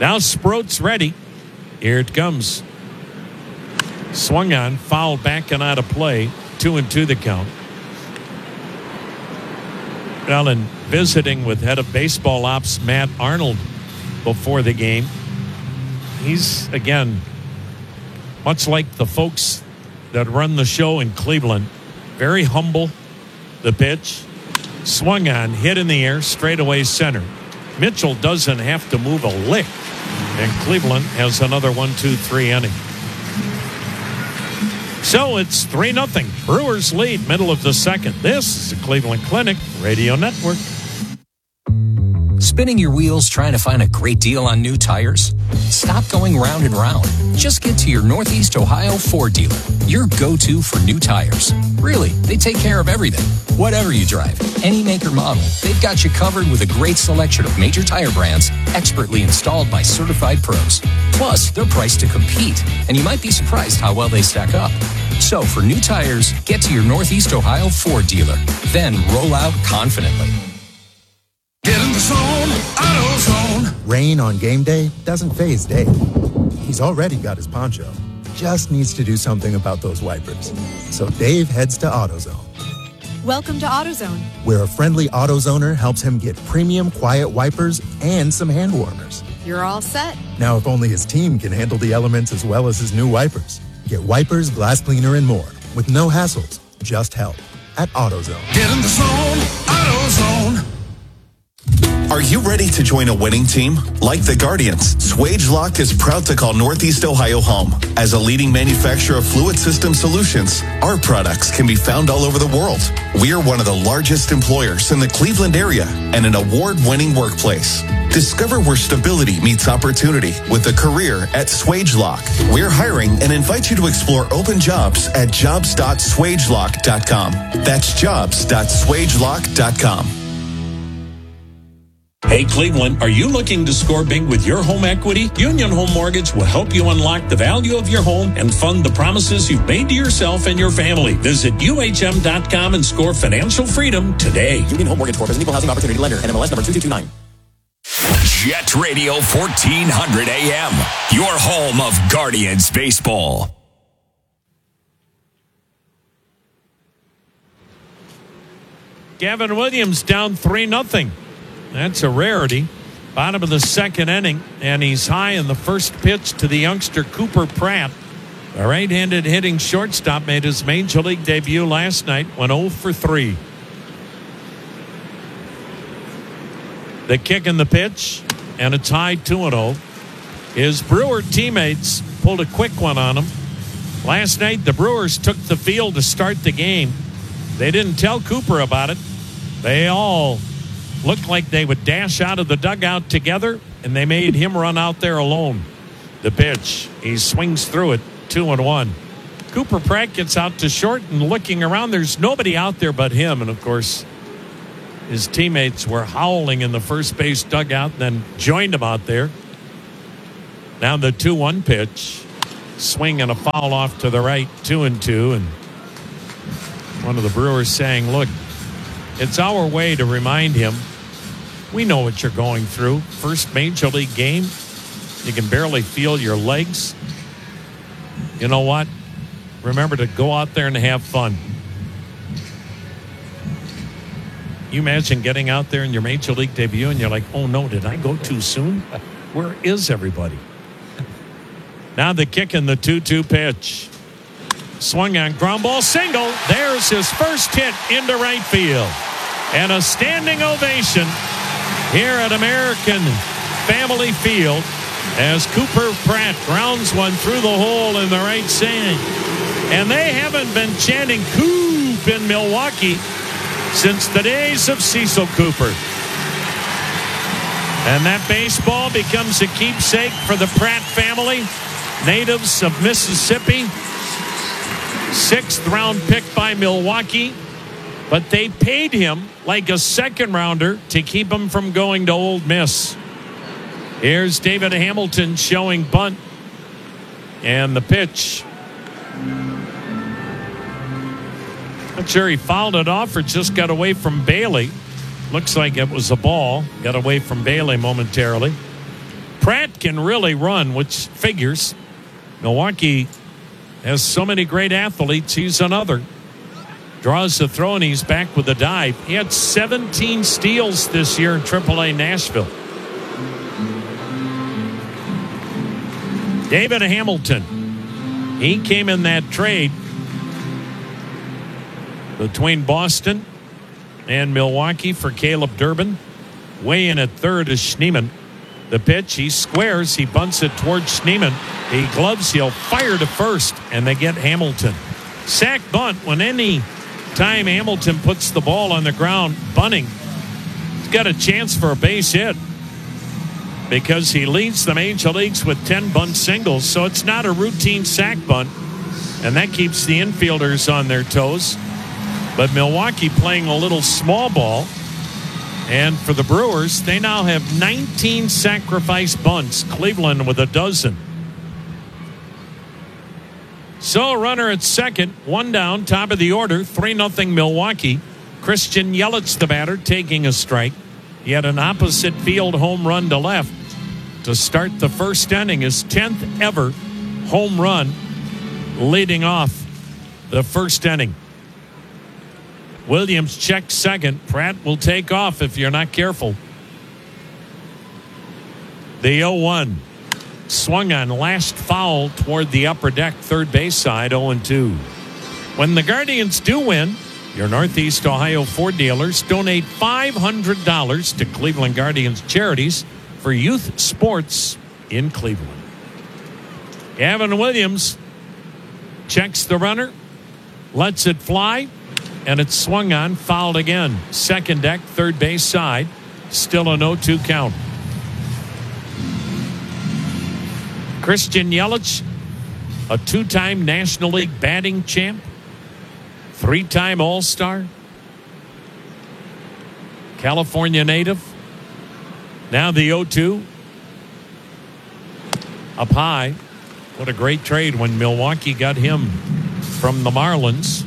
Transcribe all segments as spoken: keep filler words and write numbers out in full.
Now Sproat's ready. Here it comes. Swung on, fouled back and out of play. Two and two the count. Well, and visiting with head of baseball ops Matt Arnold before the game, he's, again, much like the folks that run the show in Cleveland, very humble. The pitch, swung on, hit in the air, straightaway center. Mitchell doesn't have to move a lick, and Cleveland has another one, two, three inning. So it's three nothing. Brewers lead, middle of the second. This is the Cleveland Clinic Radio Network. Spinning your wheels trying to find a great deal on new tires? Stop going round and round. Just get to your Northeast Ohio Ford dealer, your go-to for new tires. Really, they take care of everything. Whatever you drive, any make or model, they've got you covered with a great selection of major tire brands expertly installed by certified pros. Plus, they're priced to compete, and you might be surprised how well they stack up. So for new tires, get to your Northeast Ohio Ford dealer. Then roll out confidently. Get in the zone, AutoZone. Rain on game day doesn't faze Dave. He's already got his poncho. Just needs to do something about those wipers. So Dave heads to AutoZone. Welcome to AutoZone, where a friendly AutoZoner helps him get premium quiet wipers and some hand warmers. You're all set. Now, if only his team can handle the elements as well as his new wipers. Get wipers, glass cleaner, and more with no hassles, just help at AutoZone. Get in the zone, AutoZone. Are you ready to join a winning team? Like the Guardians, Swagelok is proud to call Northeast Ohio home. As a leading manufacturer of fluid system solutions, our products can be found all over the world. We are one of the largest employers in the Cleveland area and an award-winning workplace. Discover where stability meets opportunity with a career at Swagelok. We're hiring and invite you to explore open jobs at jobs dot swagelok dot com. That's jobs dot swagelok dot com. Hey, Cleveland, are you looking to score big with your home equity? Union Home Mortgage will help you unlock the value of your home and fund the promises you've made to yourself and your family. Visit U H M dot com and score financial freedom today. Union Home Mortgage Corp is an equal housing opportunity lender. N M L S number two two two nine. Jet Radio fourteen hundred A M, your home of Guardians baseball. Gavin Williams down three nothing. That's a rarity. Bottom of the second inning, and he's high in the first pitch to the youngster Cooper Pratt. The right-handed hitting shortstop made his major league debut last night, went oh for three. The kick and the pitch, and it's high two and oh. His Brewer teammates pulled a quick one on him. Last night, the Brewers took the field to start the game. They didn't tell Cooper about it. They all looked like they would dash out of the dugout together, and they made him run out there alone. The pitch, he swings through it, two and one. Cooper Pratt gets out to short, and looking around, there's nobody out there but him. And, of course, his teammates were howling in the first base dugout and then joined him out there. Now the two one pitch, swing and a foul off to the right, two and two. And one of the Brewers saying, look, it's our way to remind him, we know what you're going through. First major league game, you can barely feel your legs. You know what? Remember to go out there and have fun. You imagine getting out there in your major league debut and you're like, oh no, did I go too soon? Where is everybody? Now the kick and the two two pitch. Swung on, ground ball, single. There's his first hit into right field. And a standing ovation here at American Family Field as Cooper Pratt grounds one through the hole in the right side. And they haven't been chanting Coop in Milwaukee since the days of Cecil Cooper. And that baseball becomes a keepsake for the Pratt family, natives of Mississippi. Sixth round pick by Milwaukee, but they paid him like a second rounder to keep him from going to Ole Miss. Here's David Hamilton showing bunt, and the pitch. Not sure he fouled it off or just got away from Bailey. Looks like it was a ball. Got away from Bailey momentarily. Pratt can really run, which figures. Milwaukee has so many great athletes. He's another. Draws the throw, and he's back with a dive. He had seventeen steals this year in triple A Nashville. David Hamilton. He came in that trade between Boston and Milwaukee for Caleb Durbin. Way in at third is Schneemann. The pitch, he squares, he bunts it towards Schneemann. He gloves, he'll fire to first, and they get Hamilton. Sack bunt, when any time Hamilton puts the ball on the ground bunting, he's got a chance for a base hit because he leads the major leagues with ten bunt singles, so it's not a routine sack bunt, and that keeps the infielders on their toes. But Milwaukee playing a little small ball. And for the Brewers, they now have nineteen sacrifice bunts. Cleveland with a dozen. So a runner at second, one down, top of the order, three nothing Milwaukee. Christian Yelich, the batter, taking a strike. He had an opposite field home run to left to start the first inning, his tenth ever home run leading off the first inning. Williams checks second. Pratt will take off if you're not careful. The oh one. Swung on, last foul toward the upper deck, third base side, oh and two. When the Guardians do win, your Northeast Ohio Ford dealers donate five hundred dollars to Cleveland Guardians charities for youth sports in Cleveland. Gavin Williams checks the runner, lets it fly, and it's swung on, fouled again. Second deck, third base side. Still an oh two count. Christian Yelich, a two-time National League batting champ, three-time All-Star, California native. Now the oh two. Up high. What a great trade when Milwaukee got him from the Marlins.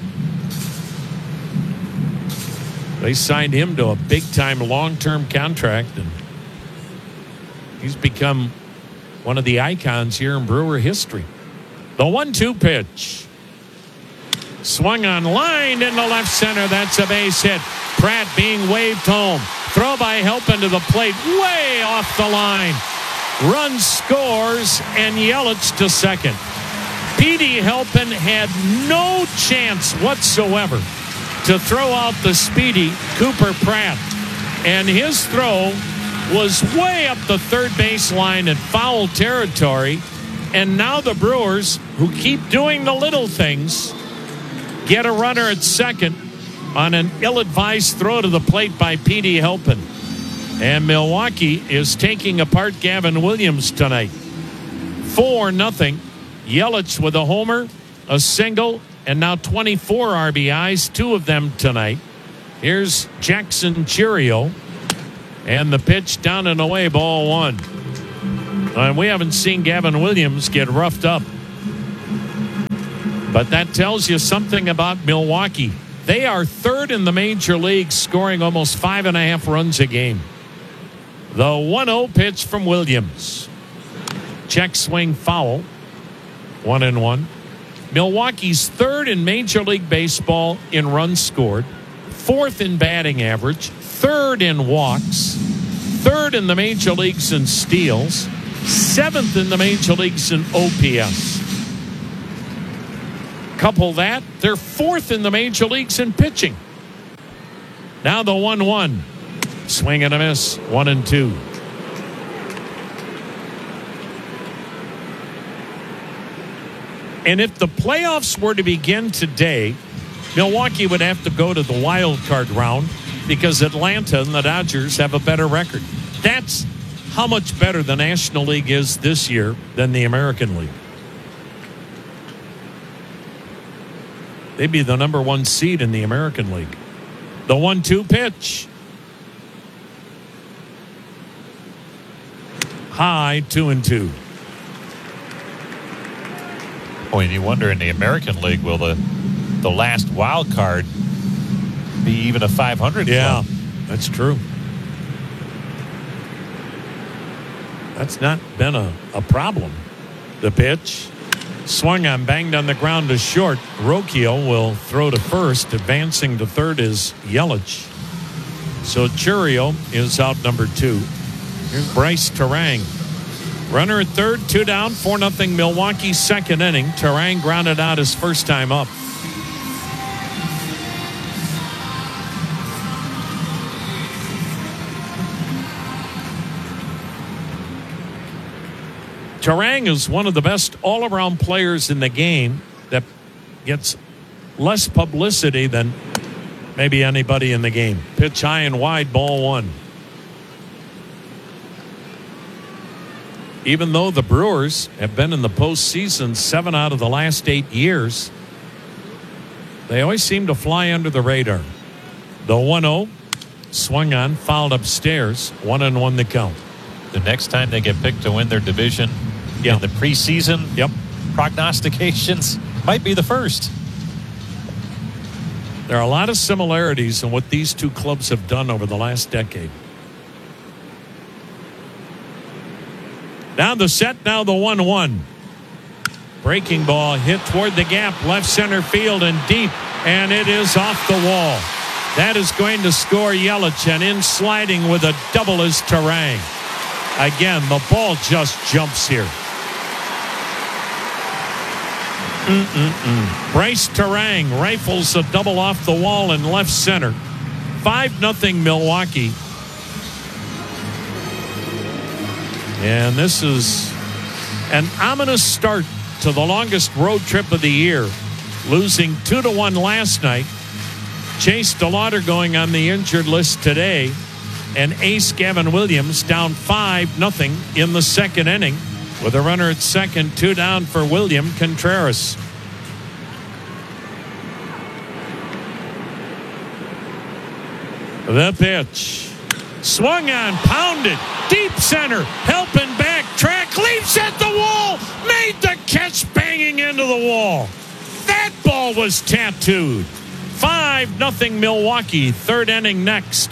They signed him to a big-time long-term contract, and he's become one of the icons here in Brewer history. The one two pitch. Swung on, lined into left center. That's a base hit. Pratt being waved home. Throw by Halpin to the plate. Way off the line. Run scores, and Yelich to second. Petey Halpin had no chance whatsoever to throw out the speedy Cooper Pratt. And his throw was way up the third base line in foul territory. And now the Brewers, who keep doing the little things, get a runner at second on an ill-advised throw to the plate by Petey Halpin. And Milwaukee is taking apart Gavin Williams tonight. four nothing. Yelich with a homer, a single, and now twenty-four R B Is, two of them tonight. Here's Jackson Chourio. And the pitch down and away, ball one. And we haven't seen Gavin Williams get roughed up. But that tells you something about Milwaukee. They are third in the major league, scoring almost five and a half runs a game. The one oh pitch from Williams. Check swing foul. One and one. Milwaukee's third in Major League Baseball in runs scored, fourth in batting average, third in walks, third in the major leagues in steals, seventh in the major leagues in O P S. Couple that, they're fourth in the major leagues in pitching. Now the one one. Swing and a miss, one and two. And if the playoffs were to begin today, Milwaukee would have to go to the wild card round because Atlanta and the Dodgers have a better record. That's how much better the National League is this year than the American League. They'd be the number one seed in the American League. The one two pitch. High, two and two. Boy, and you wonder in the American League, will the the last wild card be even a five hundred Yeah, club? That's true. That's not been a, a problem. The pitch. Swung on, banged on the ground to short. Rocchio will throw to first. Advancing to third is Yelich. So Churio is out number two. Here's Bryce Terang. Runner at third, two down, four nothing Milwaukee, second inning. Terang grounded out his first time up. Terang is one of the best all-around players in the game that gets less publicity than maybe anybody in the game. Pitch high and wide, ball one. Even though the Brewers have been in the postseason seven out of the last eight years, they always seem to fly under the radar. The one oh swung on, fouled upstairs, one and one the count. The next time they get picked to win their division yeah. in the preseason, yep. prognostications might be the first. There are a lot of similarities in what these two clubs have done over the last decade. Now the set, now the one one. Breaking ball hit toward the gap, left center field and deep, and it is off the wall. That is going to score Yelich, and in sliding with a double is Terang. Again, the ball just jumps here. Mm-mm-mm. Bryce Terang rifles a double off the wall in left center. five nothing Milwaukee. And this is an ominous start to the longest road trip of the year. Losing two to one last night. Chase DeLauder going on the injured list today. And ace Gavin Williams down five nothing in the second inning. With a runner at second, two down for William Contreras. The pitch. Swung on, pounded, deep center, helping back, track, leaps at the wall, made the catch banging into the wall. That ball was tattooed. five nothing Milwaukee, third inning next.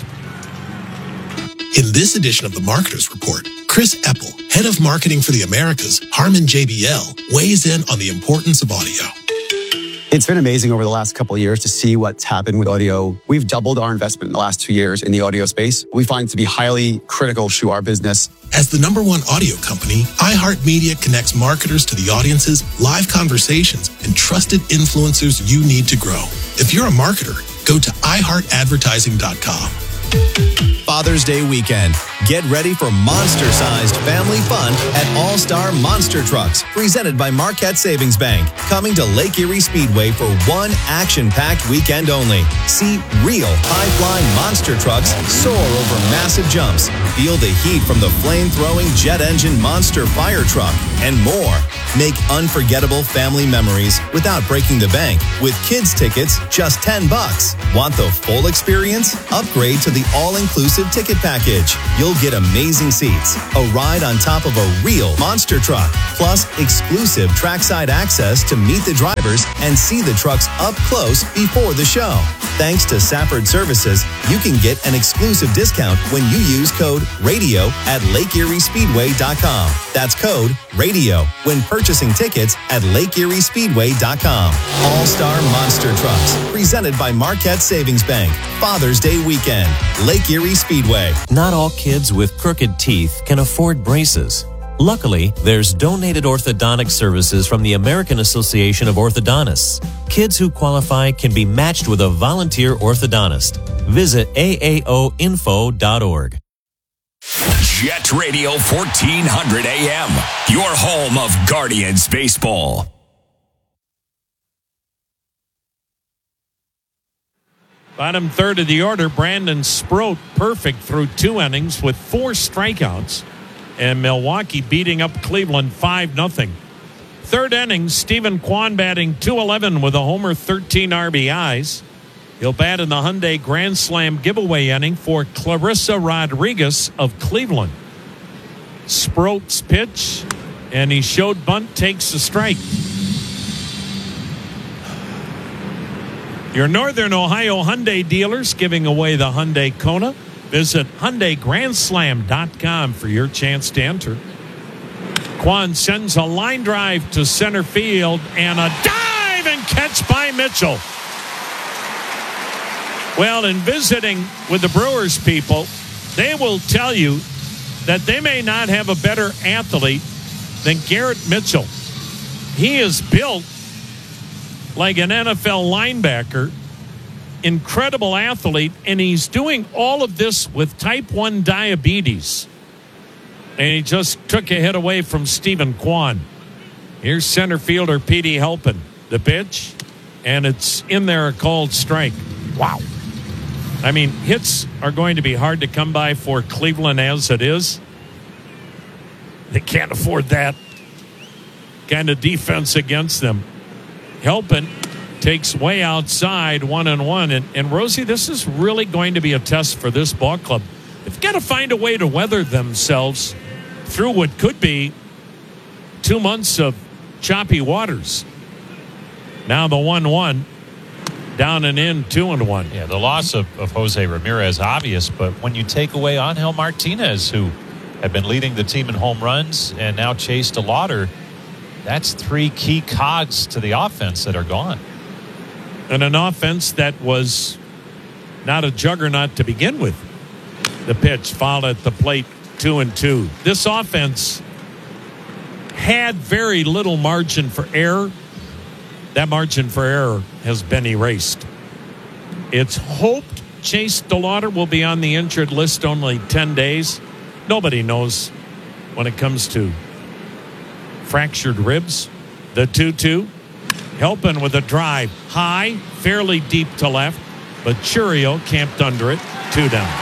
In this edition of the Marketers Report, Chris Epple, head of marketing for the Americas, Harman J B L, weighs in on the importance of audio. It's been amazing over the last couple of years to see what's happened with audio. We've doubled our investment in the last two years in the audio space. We find it to be highly critical to our business. As the number one audio company, iHeartMedia connects marketers to the audiences, live conversations, and trusted influencers you need to grow. If you're a marketer, go to i heart advertising dot com. Father's Day weekend. Get ready for monster-sized family fun at All-Star Monster Trucks, presented by Marquette Savings Bank. Coming to Lake Erie Speedway for one action-packed weekend only. See real high-flying monster trucks soar over massive jumps. Feel the heat from the flame-throwing jet engine monster fire truck, and more. Make unforgettable family memories without breaking the bank with kids tickets just ten bucks. Want the full experience? Upgrade to the all-inclusive ticket package. You'll get amazing seats, a ride on top of a real monster truck, plus exclusive trackside access to meet the drivers and see the trucks up close before the show. Thanks to Safford Services, you can get an exclusive discount when you use code RADIO at Lake Erie Speedway dot com. That's code RADIO when purchasing tickets at Lake Erie Speedway dot com. All-Star Monster Trucks, presented by Marquette Savings Bank. Father's Day weekend, Lake Erie Speedway. Not all kids with crooked teeth can afford braces. Luckily, there's donated orthodontic services from the American Association of Orthodontists. Kids who qualify can be matched with a volunteer orthodontist. Visit A A O info dot org. Jet Radio fourteen hundred A M, your home of Guardians baseball. Bottom third of the order, Brandon Sproat perfect through two innings with four strikeouts. And Milwaukee beating up Cleveland five nothing. Third inning, Stephen Kwan batting two eleven with a homer, thirteen R B Is. He'll bat in the Hyundai Grand Slam giveaway inning for Clarissa Rodriguez of Cleveland. Sproat's pitch, and he showed bunt, takes a strike. Your Northern Ohio Hyundai dealers giving away the Hyundai Kona. Visit Hyundai Grand Slam dot com for your chance to enter. Kwan sends a line drive to center field and a dive and catch by Mitchell. Well, in visiting with the Brewers people, they will tell you that they may not have a better athlete than Garrett Mitchell. He is built like an N F L linebacker, incredible athlete, and he's doing all of this with type one diabetes. And he just took a hit away from Stephen Kwan. Here's center fielder Petey Halpin. The pitch, and it's in there, a called strike. Wow. I mean, hits are going to be hard to come by for Cleveland as it is. They can't afford that kind of defense against them. Halpin takes way outside, one and one. And, and Rosie, this is really going to be a test for this ball club. They've got to find a way to weather themselves through what could be two months of choppy waters. Now the one one, down and in, two and one. Yeah, the loss of, of Jose Ramirez, obvious, but when you take away Angel Martinez, who had been leading the team in home runs and now Chase DeLauder, that's three key cogs to the offense that are gone. And an offense that was not a juggernaut to begin with. The pitch, foul at the plate, two and two. This offense had very little margin for error. That margin for error has been erased. It's hoped Chase DeLauder will be on the injured list only ten days. Nobody knows when it comes to fractured ribs. The two two. Halpin with a drive. High, fairly deep to left. But Churio camped under it. Two down.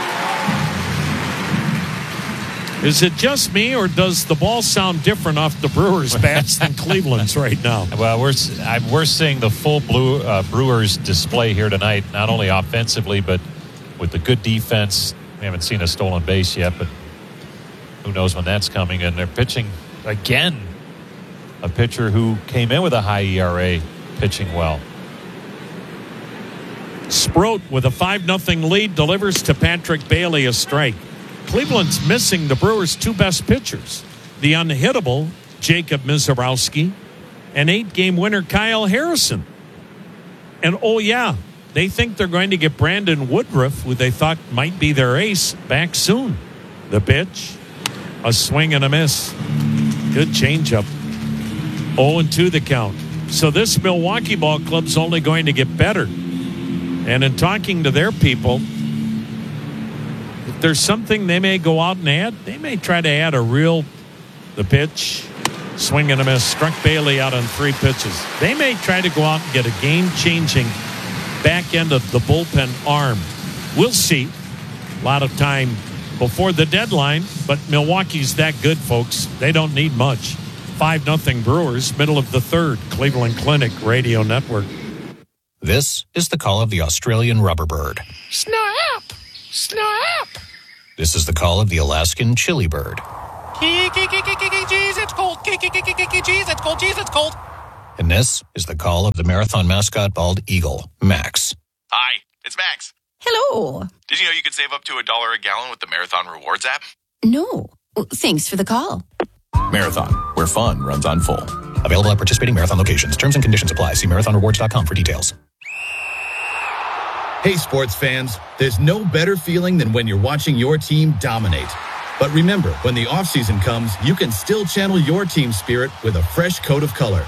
Is it just me, or does the ball sound different off the Brewers' bats than Cleveland's right now? Well, we're we're seeing the full blue uh, Brewers display here tonight, not only offensively, but with the good defense. We haven't seen a stolen base yet, but who knows when that's coming. And they're pitching again. A pitcher who came in with a high E R A, pitching well. Sproat with a five nothing lead delivers to Patrick Bailey a strike. Cleveland's missing the Brewers' two best pitchers, the unhittable Jacob Mizorowski and eight-game winner Kyle Harrison. And, oh, yeah, they think they're going to get Brandon Woodruff, who they thought might be their ace, back soon. The pitch, a swing and a miss. Good changeup. oh and two the count. So this Milwaukee ball club's only going to get better. And in talking to their people, if there's something they may go out and add, they may try to add a real, the pitch, swing and a miss, struck Bailey out on three pitches. They may try to go out and get a game-changing back end of the bullpen arm. We'll see. A lot of time before the deadline, but Milwaukee's that good, folks. They don't need much. five nothing Brewers, middle of the third, Cleveland Clinic Radio Network. This is the call of the Australian rubber bird. Snap! Snap! This is the call of the Alaskan chili bird. Jeez, it's cold. Jeez, it's cold. Jeez, it's cold. And this is the call of the marathon mascot bald eagle, Max. Hi, it's Max. Hello. Did you know you could save up to a dollar a gallon with the Marathon Rewards app? No. Thanks for the call. Marathon, where fun runs on full. Available at participating Marathon locations. Terms and conditions apply. See marathon rewards dot com for details. Hey, sports fans, there's no better feeling than when you're watching your team dominate. But remember, when the offseason comes, you can still channel your team spirit with a fresh coat of color.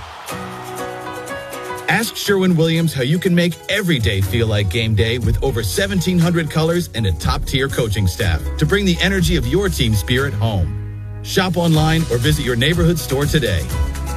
Ask Sherwin-Williams how you can make every day feel like game day with over seventeen hundred colors and a top-tier coaching staff to bring the energy of your team spirit home. Shop online or visit your neighborhood store today.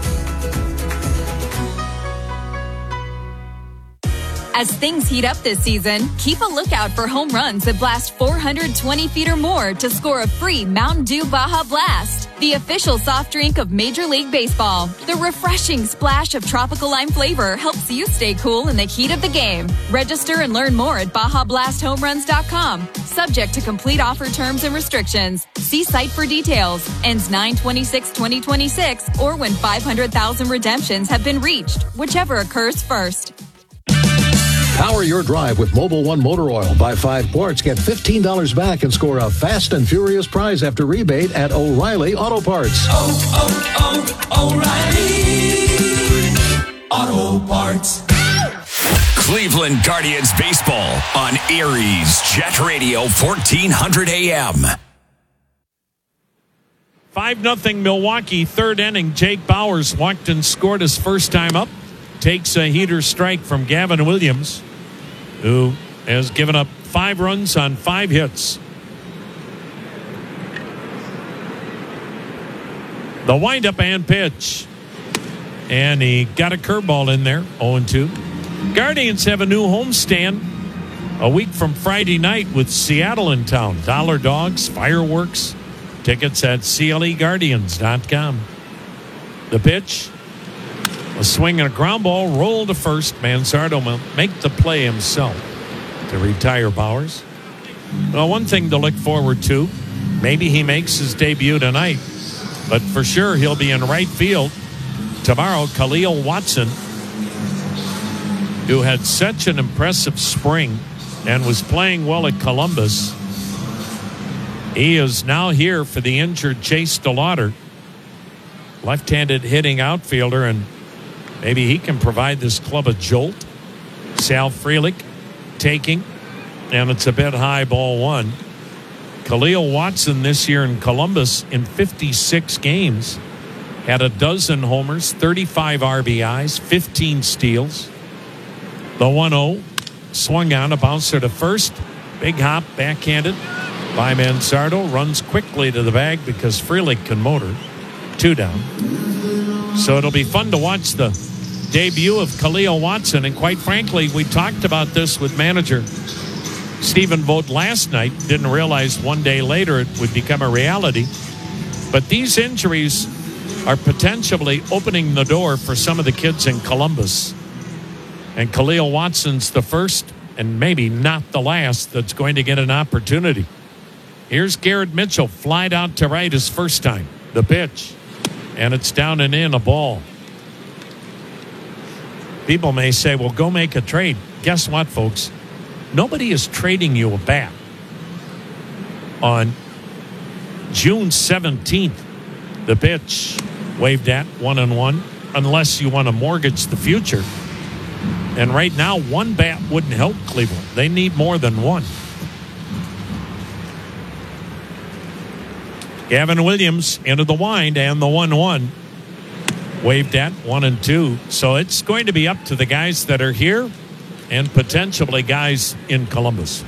As things heat up this season, keep a lookout for home runs that blast four hundred twenty feet or more to score a free Mountain Dew Baja Blast, the official soft drink of Major League Baseball. The refreshing splash of tropical lime flavor helps you stay cool in the heat of the game. Register and learn more at baja blast home runs dot com. Subject to complete offer terms and restrictions. See site for details. Ends nine twenty-six twenty twenty-six or when five hundred thousand redemptions have been reached, whichever occurs first. Power your drive with Mobil one Motor Oil. Buy five quarts, get fifteen dollars back, and score a fast and furious prize after rebate at O'Reilly Auto Parts. Oh, oh, oh, O'Reilly Auto Parts. Cleveland Guardians baseball on Erie's Jet Radio fourteen hundred A M. five nothing Milwaukee, third inning. Jake Bauers walked and scored his first time up. Takes a heater strike from Gavin Williams, who has given up five runs on five hits. The windup and pitch. And he got a curveball in there, oh and two. Guardians have a new homestand a week from Friday night with Seattle in town. Dollar dogs, fireworks, tickets at C L E Guardians dot com. The pitch, a swing and a ground ball, roll to first. Manzardo will make the play himself to retire Bauers. Well, one thing to look forward to, maybe he makes his debut tonight, but for sure he'll be in right field tomorrow. Khalil Watson, who had such an impressive spring and was playing well at Columbus. He is now here for the injured Chase DeLauder, left-handed hitting outfielder, and maybe he can provide this club a jolt. Sal Frelick taking, and it's a bit high, ball one. Khalil Watson this year in Columbus in fifty-six games had a dozen homers, thirty-five R B Is, fifteen steals. The one oh swung on, a bouncer to first. Big hop, backhanded by Manzardo. Runs quickly to the bag because Frelick can motor. Two down. So it'll be fun to watch the debut of Khalil Watson. And quite frankly, we talked about this with manager Stephen Vogt last night. Didn't realize one day later it would become a reality. But these injuries are potentially opening the door for some of the kids in Columbus. And Khalil Watson's the first and maybe not the last that's going to get an opportunity. Here's Garrett Mitchell, flied out to right his first time. The pitch. And it's down and in, a ball. People may say, well, go make a trade. Guess what, folks? Nobody is trading you a bat on June seventeenth. The pitch, waved at, one and one, unless you want to mortgage the future. And right now, one bat wouldn't help Cleveland. They need more than one. Gavin Williams into the wind and the one one. Waved at, one and two. So it's going to be up to the guys that are here and potentially guys in Columbus.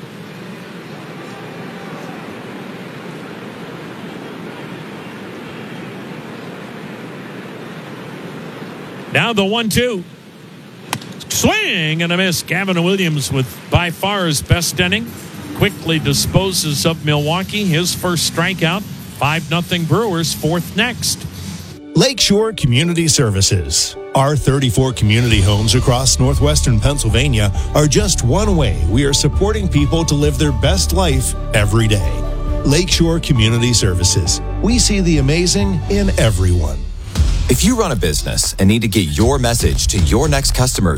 Now the one two. Swing and a miss. Gavin Williams with by far his best inning. Quickly disposes of Milwaukee. His first strikeout. five nothing Brewers, fourth next. Lakeshore Community Services. Our thirty-four community homes across northwestern Pennsylvania are just one way we are supporting people to live their best life every day. Lakeshore Community Services. We see the amazing in everyone. If you run a business and need to get your message to your next customers